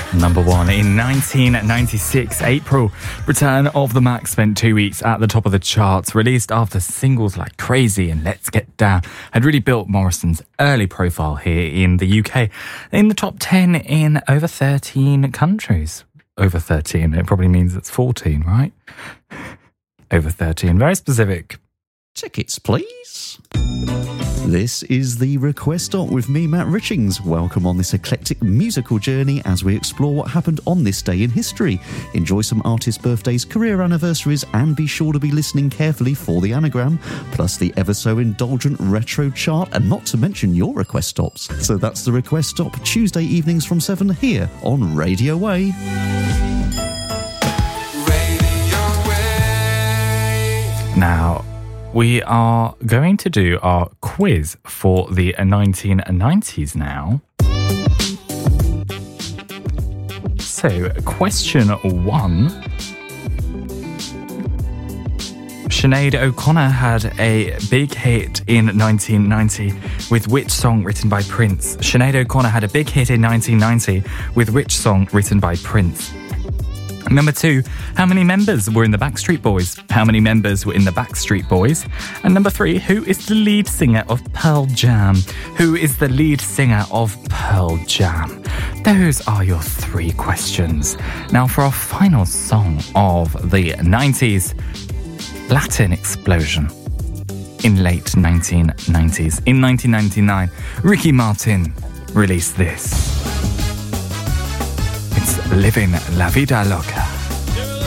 Number 1 in 1996, April. Return of the Mac spent 2 weeks at the top of the charts, released after singles like Crazy and Let's Get Down had really built Morrison's early profile here in the UK. In the top 10 in over 13 countries. Over 13, it probably means it's 14, right? Over 13, very specific. Tickets, please. This is the Request Stop with me, Matt Richings. Welcome on this eclectic musical journey as we explore what happened on this day in history. Enjoy some artists' birthdays, career anniversaries, and be sure to be listening carefully for the anagram, plus the ever so indulgent retro chart, and not to mention your request stops. So that's the Request Stop, Tuesday evenings from 7 here on Radio Way. Now, we are going to do our quiz for the 1990s now. So, question 1. Sinead O'Connor had a big hit in 1990 with which song written by Prince? Sinead O'Connor had a big hit in 1990 with which song written by Prince? Number 2, how many members were in the Backstreet Boys? How many members were in the Backstreet Boys? And number 3, who is the lead singer of Pearl Jam? Who is the lead singer of Pearl Jam? Those are your 3 questions. Now for our final song of the 90s, Latin Explosion. In late 1990s. In 1999, Ricky Martin released this. It's Living La Vida Loca.